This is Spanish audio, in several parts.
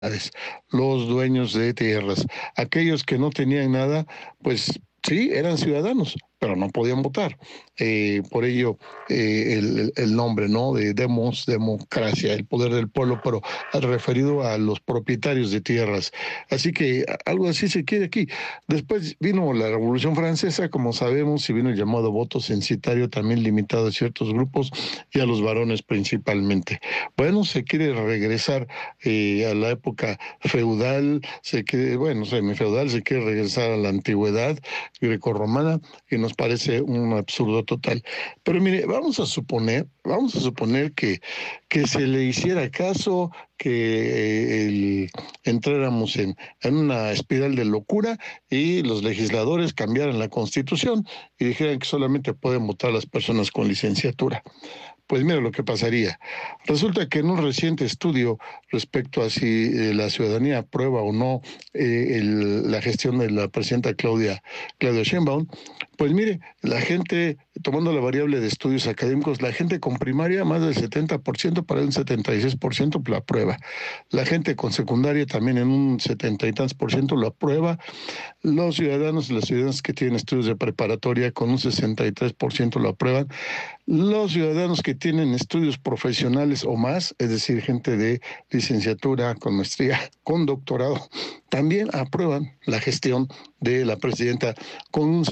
los dueños de tierras. Aquellos que no tenían nada, pues sí, eran ciudadanos, pero no podían votar. Por ello, el nombre, ¿no? De democracia, el poder del pueblo, pero referido a los propietarios de tierras. Así que algo así se quiere aquí. Después vino la Revolución Francesa, como sabemos, y vino el llamado voto censitario, también limitado a ciertos grupos y a los varones principalmente. Bueno, se quiere regresar a la época feudal, semi-feudal, se quiere regresar a la antigüedad grecorromana, y nos parece un absurdo total. Pero mire, vamos a suponer que se le hiciera caso, que entráramos en una espiral de locura y los legisladores cambiaran la Constitución y dijeran que solamente pueden votar las personas con licenciatura. Pues mira lo que pasaría. Resulta que en un reciente estudio respecto a si la ciudadanía aprueba o no la gestión de la presidenta Claudia Sheinbaum, pues mire, la gente, tomando la variable de estudios académicos, la gente con primaria más del 70%, para un 76% la aprueba. La gente con secundaria también en un 70 y tantos por ciento lo aprueba. Los ciudadanos y las ciudadanas que tienen estudios de preparatoria con un 63% lo aprueban. Los ciudadanos que tienen estudios profesionales o más, es decir, gente de licenciatura, con maestría, con doctorado, también aprueban la gestión de la presidenta con un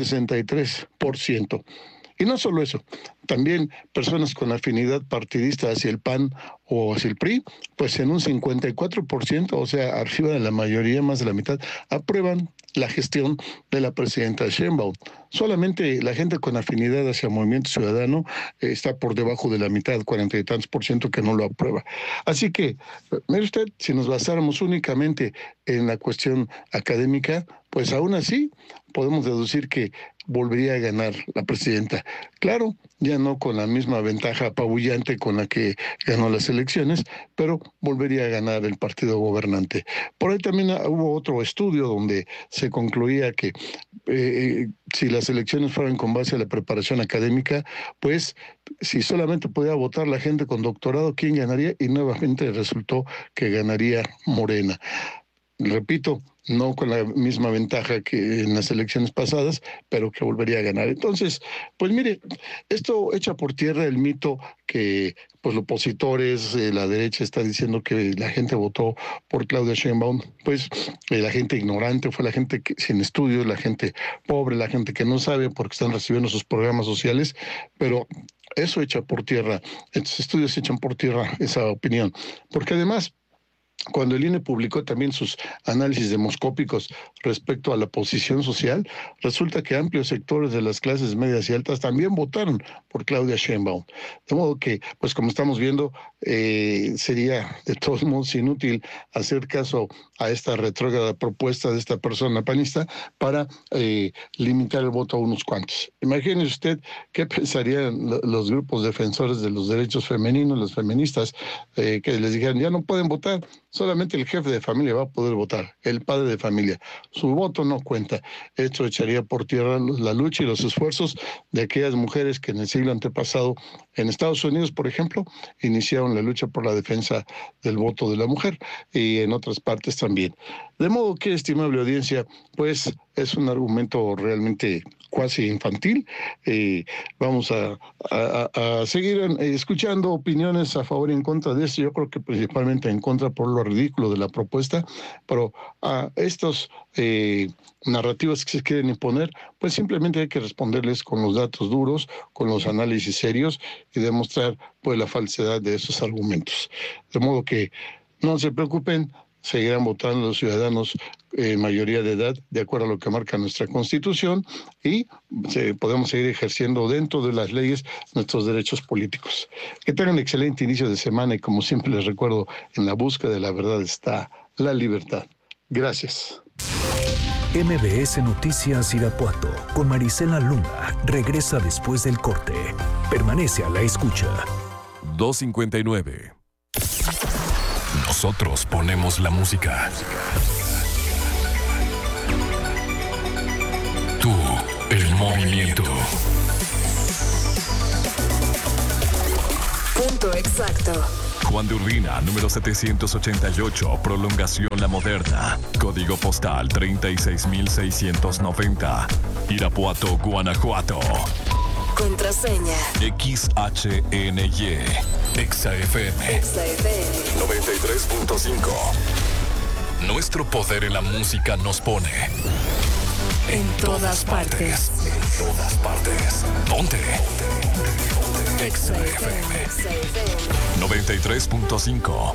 63%. Y no solo eso, también personas con afinidad partidista hacia el PAN o hacia el PRI, pues en un 54%, o sea, arriba de la mayoría, más de la mitad, aprueban la gestión de la presidenta Sheinbaum. Solamente la gente con afinidad hacia el Movimiento Ciudadano está por debajo de la mitad, 40 y tantos por ciento que no lo aprueba. Así que, mire usted, si nos basáramos únicamente en la cuestión académica, pues aún así podemos deducir que volvería a ganar la presidenta. Claro, ya no con la misma ventaja apabullante con la que ganó las elecciones, pero volvería a ganar el partido gobernante. Por ahí también hubo otro estudio donde se concluía que si las elecciones fueran con base a la preparación académica, pues si solamente podía votar la gente con doctorado, ¿quién ganaría? Y nuevamente resultó que ganaría Morena. Repito, no con la misma ventaja que en las elecciones pasadas, pero que volvería a ganar. Entonces, pues mire, esto echa por tierra el mito que pues los opositores, la derecha está diciendo que la gente votó por Claudia Sheinbaum. Pues la gente ignorante fue la gente sin estudios, la gente pobre, la gente que no sabe porque están recibiendo sus programas sociales, pero eso echa por tierra, estos estudios echan por tierra esa opinión, porque además, cuando el INE publicó también sus análisis demoscópicos respecto a la posición social, resulta que amplios sectores de las clases medias y altas también votaron por Claudia Sheinbaum. De modo que, pues como estamos viendo, sería de todos modos inútil hacer caso a esta retrógrada propuesta de esta persona panista para limitar el voto a unos cuantos. Imagínese usted qué pensarían los grupos defensores de los derechos femeninos, los feministas, que les dijeran, ya no pueden votar, solamente el jefe de familia va a poder votar, el padre de familia. Su voto no cuenta. Esto echaría por tierra la lucha y los esfuerzos de aquellas mujeres que en el siglo antepasado, en Estados Unidos, por ejemplo, iniciaron la lucha por la defensa del voto de la mujer y en otras partes también. De modo que, estimable audiencia, pues es un argumento realmente cuasi infantil. Vamos a seguir escuchando opiniones a favor y en contra de esto. Yo creo que principalmente en contra por lo ridículo de la propuesta, pero a estos narrativas que se quieren imponer, pues simplemente hay que responderles con los datos duros, con los análisis serios y demostrar pues la falsedad de esos argumentos. De modo que no se preocupen, seguirán votando los ciudadanos mayoría de edad de acuerdo a lo que marca nuestra Constitución y podemos seguir ejerciendo dentro de las leyes nuestros derechos políticos. Que tengan un excelente inicio de semana y como siempre les recuerdo, en la búsqueda de la verdad está la libertad. Gracias. MBS Noticias Irapuato con Marisela Luna regresa después del corte. Permanece a la escucha. 2:59. Nosotros ponemos la música. Tú, el movimiento. Punto exacto. Juan de Urbina, número 788, prolongación La Moderna. Código postal 36690. Irapuato, Guanajuato. Contraseña XHNY. EXA-FM 93.5. Nuestro poder en la música nos pone en todas partes. En todas partes. Ponte. EXA-FM 93.5.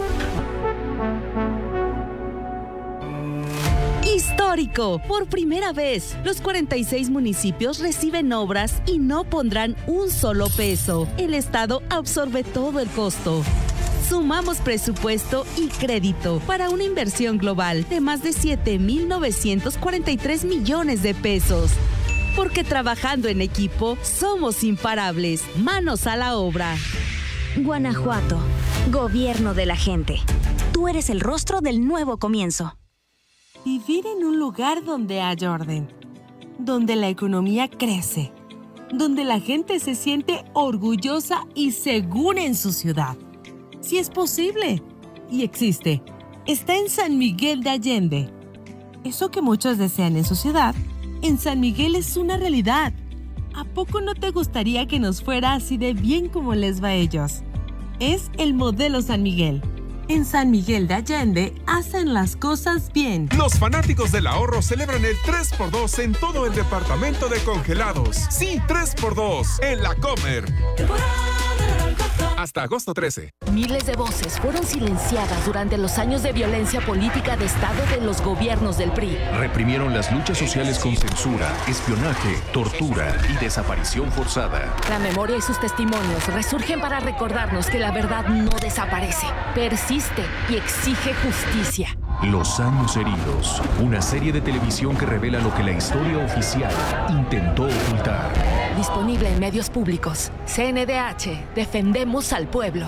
Histórico. Por primera vez, los 46 municipios reciben obras y no pondrán un solo peso. El Estado absorbe todo el costo. Sumamos presupuesto y crédito para una inversión global de más de 7,943 millones de pesos. Porque trabajando en equipo, somos imparables. Manos a la obra. Guanajuato, gobierno de la gente. Tú eres el rostro del nuevo comienzo. Vivir en un lugar donde haya orden, donde la economía crece, donde la gente se siente orgullosa y segura en su ciudad. Si es posible y existe, está en San Miguel de Allende. Eso que muchos desean en su ciudad, en San Miguel es una realidad. ¿A poco no te gustaría que nos fuera así de bien como les va a ellos? Es el modelo San Miguel. En San Miguel de Allende hacen las cosas bien. Los fanáticos del ahorro celebran el 3x2 en todo el departamento de congelados. Sí, 3x2 en La Comer. Hasta agosto 13. Miles de voces fueron silenciadas durante los años de violencia política de Estado de los gobiernos del PRI. Reprimieron las luchas sociales con censura, espionaje, tortura y desaparición forzada. La memoria y sus testimonios resurgen para recordarnos que la verdad no desaparece, persiste y exige justicia. Los años heridos, una serie de televisión que revela lo que la historia oficial intentó ocultar. Disponible en medios públicos. CNDH, defendemos al pueblo.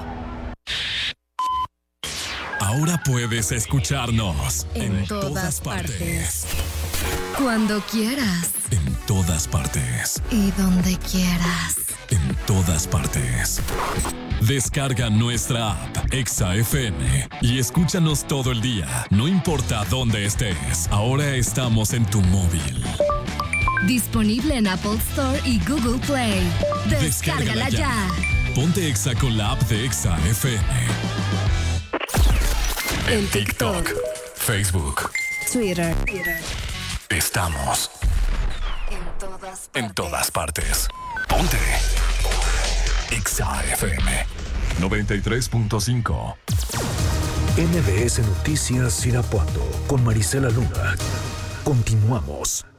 Ahora puedes escucharnos en todas partes. Cuando quieras. En todas partes. Y donde quieras. En todas partes. Descarga nuestra app EXA-FM y escúchanos todo el día, no importa dónde estés. Ahora estamos en tu móvil. Disponible en Apple Store y Google Play. Descárgala ya. Ponte EXA con la app de EXA-FM. En TikTok, Facebook, Twitter. Estamos en todas partes. Ponte EXA-FM 93.5. MBS Noticias Irapuato con Marisela Luna. Continuamos.